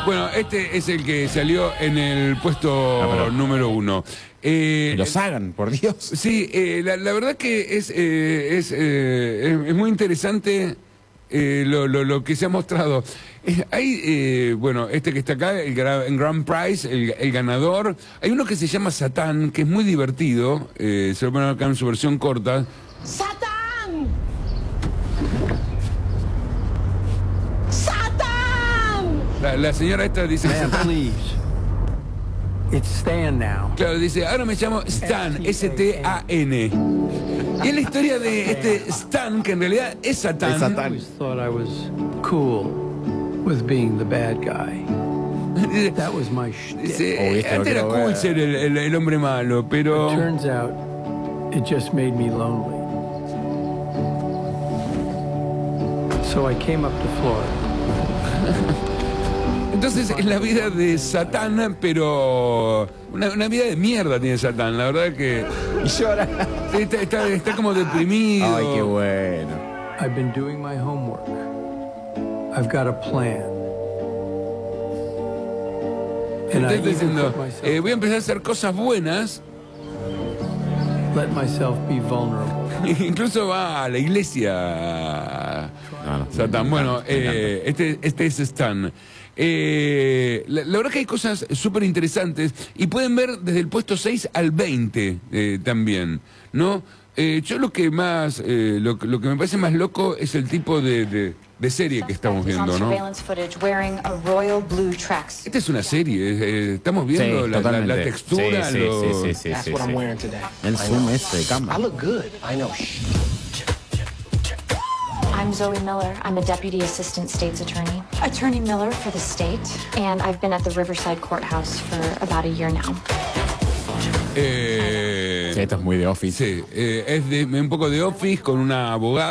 Bueno, este es el que salió en el puesto número 1. Lo Sagan, por Dios. Sí, la verdad que es muy interesante lo que se ha mostrado. Hay, bueno, este que está acá, en Grand Prize, el ganador. Hay uno que se llama Satán, que es muy divertido. Se lo ponen acá en su versión corta. ¡Satán! ¡Satán! La señora esta dice... Man, please. It's Stan now. Claro, dice, ahora me llamo Stan, S-T-A-N. Y es la historia de este Stan, que en realidad es Satán. Es I Satán. always thought I was cool with being the bad guy. That was my shtick. Dice, antes era cool ser el hombre malo, pero... Turns out, it just made me lonely. So I came up to Florida. Entonces es la vida de Satán, pero una vida de mierda tiene Satán, la verdad que... Y llora. Sí, está como deprimido. Ay, qué bueno. I've been doing my homework. I've got a plan. And I Estoy even diciendo, put myself, voy a empezar a hacer cosas buenas. let myself be vulnerable. Incluso va a la iglesia Satán. Bueno, este es Stan. La verdad que hay cosas súper interesantes y pueden ver desde el puesto 6 al 20 también, ¿no? Yo lo que más, lo que me parece más loco es el tipo de serie que estamos viendo, ¿no? Esta es una serie, estamos viendo Sí, la totalmente. textura, Sí. El zoom ese de cámara. I'm Zoe Miller. I'm a Deputy Assistant State's Attorney. Attorney Miller for the state. And I've been at the Riverside Courthouse for about a year now. Sí, esto es muy de Office. Sí, es un poco de Office con una abogada.